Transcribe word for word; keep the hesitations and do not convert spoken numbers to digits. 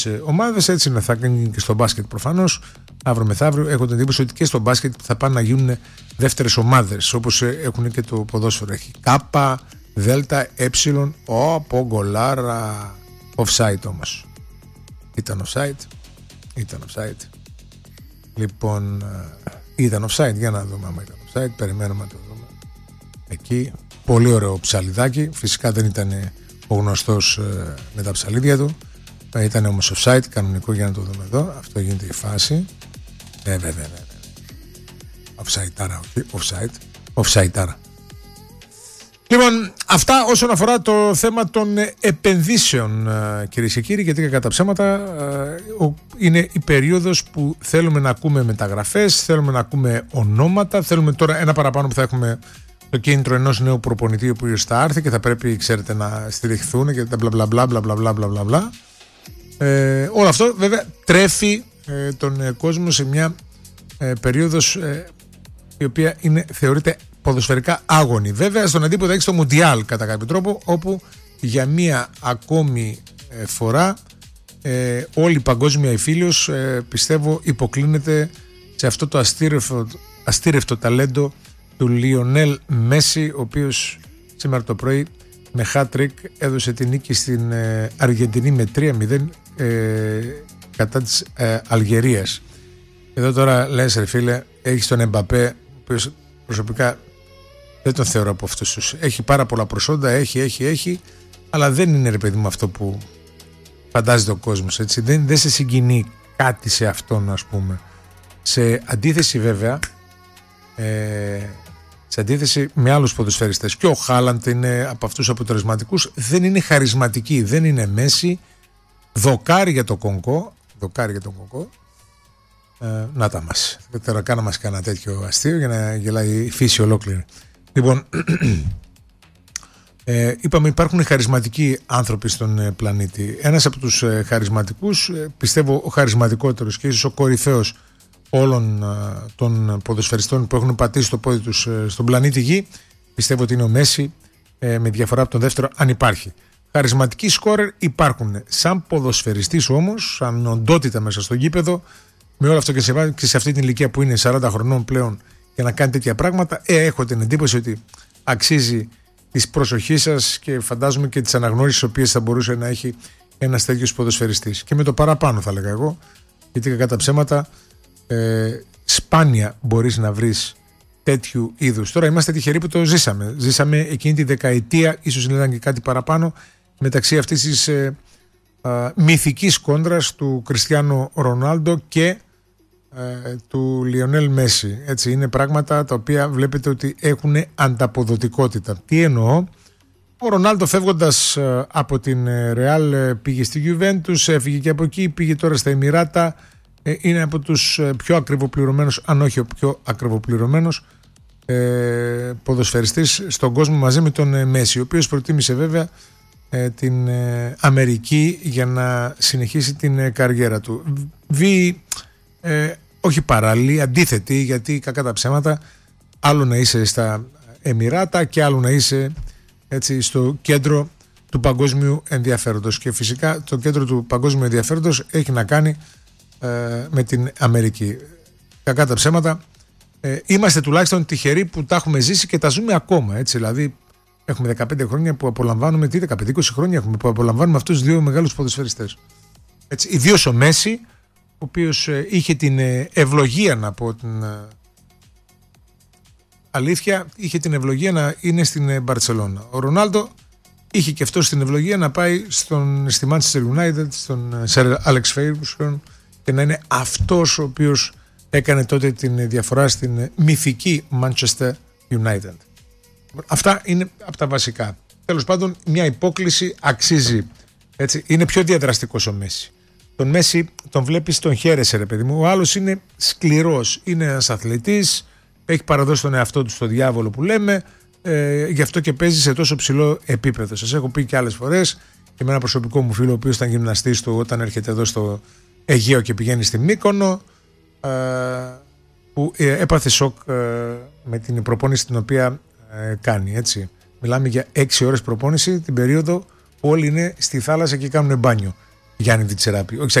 ομάδες. Έτσι να θα κάνει και στο μπάσκετ προφανώς. Αύριο μεθαύριο έχω την εντύπωση ότι και στο μπάσκετ θα πάνε να γίνουν δεύτερες ομάδες, όπως έχουν και το ποδόσφαιρο. Έχει κάπα, δέλτα, έψιλον, όπο, γκολάρα. Offside όμως. Ήταν offside. Ήταν offside. Λοιπόν, ήταν offside. Για να δούμε άμα ήταν offside. Περιμένουμε να το δούμε. Εκεί. Πολύ ωραίο ψαλιδάκι. Φυσικά δεν ήταν ο γνωστός ε, με τα ψαλίδια του. Ε, ήταν όμως offside. Κανονικό, για να το δούμε εδώ. Αυτό γίνεται η φάση. Ε, βέβαια, βέβαια. Offside-άρα, όχι. Offside. Offside-άρα. Λοιπόν, αυτά όσον αφορά το θέμα των επενδύσεων, κυρίες και κύριοι, γιατί κατά ψέματα είναι η περίοδος που θέλουμε να ακούμε μεταγραφές, θέλουμε να ακούμε ονόματα, θέλουμε τώρα ένα παραπάνω που θα έχουμε το κίνητρο ενός νέου προπονητή ο οποίος θα έρθει και θα πρέπει, ξέρετε, να στηριχθούν και τα μπλα μπλα μπλα μπλα μπλα μπλα μπλα μπλα. Ε, όλο αυτό βέβαια τρέφει ε, τον κόσμο σε μια ε, περίοδος ε, η οποία είναι, θεωρείται ποδοσφαιρικά άγωνη. Βέβαια στον αντίποδο θα έχει το Μουντιάλ κατά κάποιο τρόπο, όπου για μία ακόμη ε, φορά ε, όλη η παγκόσμια υφήλιος ε, πιστεύω υποκλίνεται σε αυτό το αστήρευτο, αστήρευτο ταλέντο του Λιονέλ Μέση, ο οποίος σήμερα το πρωί με hat-trick έδωσε την νίκη στην ε, Αργεντινή με τρία μηδέν ε, κατά της ε, Αλγερίας. Εδώ τώρα λες, ρε φίλε, έχεις τον Εμπαπέ, ο οποίος προσωπικά δεν τον θεωρώ από αυτούς τους. Έχει πάρα πολλά προσόντα, έχει, έχει, έχει, αλλά δεν είναι, ρε παιδί μου, αυτό που φαντάζεται ο κόσμος, έτσι. Δεν, δεν σε συγκινεί κάτι σε αυτόν, ας πούμε. Σε αντίθεση βέβαια, ε, σε αντίθεση με άλλους ποδοσφαιριστές, και ο Χάλαντ είναι από αυτούς τους αποτελεσματικούς, δεν είναι χαρισματική, δεν είναι Μέση, δοκάρει για το Κονκό, δοκάρει για το Κονκό. Ε, να τα μας. Τώρα κάνα μας κάνα τέτοιο αστείο για να γελάει η φύση ολόκληρη. Λοιπόν, ε, είπαμε υπάρχουν χαρισματικοί άνθρωποι στον ε, πλανήτη. Ένας από τους ε, χαρισματικούς, ε, πιστεύω ο χαρισματικότερος και ίσως ο κορυφαίος όλων ε, των ποδοσφαιριστών που έχουν πατήσει το πόδι τους ε, στον πλανήτη Γη, πιστεύω ότι είναι ο Μέση, ε, με διαφορά από τον δεύτερο, αν υπάρχει. Χαρισματικοί σκόρερ υπάρχουν. Σαν ποδοσφαιριστής όμως, σαν οντότητα μέσα στο γήπεδο, με όλο αυτό και σε, και σε αυτή την ηλικία που είναι σαράντα χρονών πλέον, για να κάνει τέτοια πράγματα, ε, έχω την εντύπωση ότι αξίζει της προσοχής σας και φαντάζομαι και τις αναγνώρισης τις οποίες θα μπορούσε να έχει ένας τέτοιος ποδοσφαιριστής. Και με το παραπάνω θα έλεγα εγώ, γιατί κατά ψέματα ε, σπάνια μπορείς να βρεις τέτοιου είδους. Τώρα είμαστε τυχεροί που το ζήσαμε. Ζήσαμε εκείνη τη δεκαετία, ίσως ήταν και κάτι παραπάνω, μεταξύ αυτής της ε, ε, μυθικής κόντρας του Κριστιάνο Ρονάλντο και ε, του Λιονέλ Μέση. Έτσι, είναι πράγματα τα οποία βλέπετε ότι έχουν ανταποδοτικότητα. Τι εννοώ? Ο Ρονάλντο φεύγοντας ε, από την Ρεάλ ε, πήγε στη Γιουβέντους, έφυγε και από εκεί, πήγε τώρα στα Εμιράτα. Ε, είναι από τους ε, πιο ακριβοπληρωμένους, αν όχι ο πιο ακριβοπληρωμένος ε, ποδοσφαιριστής στον κόσμο, μαζί με τον ε, Μέση, ο οποίος προτίμησε βέβαια ε, την ε, Αμερική για να συνεχίσει την ε, καριέρα του. Βεί ε, όχι παράλληλη, αντίθετη, γιατί κακά τα ψέματα, άλλο να είσαι στα Εμιράτα και άλλο να είσαι έτσι στο κέντρο του παγκόσμιου ενδιαφέροντος, και φυσικά το κέντρο του παγκόσμιου ενδιαφέροντος έχει να κάνει ε, με την Αμερική. Κακά τα ψέματα, ε, είμαστε τουλάχιστον τυχεροί που τα έχουμε ζήσει και τα ζούμε ακόμα, έτσι. Δηλαδή έχουμε δεκαπέντε χρόνια που απολαμβάνουμε, τι δεκαπέντε είκοσι χρόνια έχουμε που απολαμβάνουμε αυτούς τους δύο μεγάλους ποδοσφαιριστές, έτσι. Ιδίως ο Μέση, ο οποίος ε, είχε την ε, ευλογία, να πω την ε, αλήθεια, είχε την ευλογία να είναι στην Μπαρτσελώνα. Ο Ρονάλντο είχε και αυτό την ευλογία να πάει στον, στη Manchester United, στον Sir Alex Ferguson, και να είναι αυτός ο οποίος έκανε τότε την διαφορά στην μυθική Manchester United. Αυτά είναι από τα βασικά. Τέλος πάντων, μια υπόκληση αξίζει, έτσι. Είναι πιο διαδραστικός ο Μέση. Τον Μέση τον βλέπεις, τον χαίρεσαι, ρε παιδί μου. Ο άλλος είναι σκληρός, είναι ένας αθλητής, έχει παραδώσει τον εαυτό του στο διάβολο που λέμε, ε, γι' αυτό και παίζει σε τόσο ψηλό επίπεδο. Σας έχω πει και άλλες φορές, και με ένα προσωπικό μου φίλο, ο οποίος ήταν γυμναστής του, όταν έρχεται εδώ στο Αιγαίο και πηγαίνει στη Μύκονο, ε, που ε, έπαθε σοκ ε, με την προπόνηση την οποία ε, κάνει, έτσι. Μιλάμε για έξι ώρες προπόνηση την περίοδο που όλοι είναι στη θάλασσα και κάνουν μπάνιο. Γιάννη Βιτσεράπη. Όχι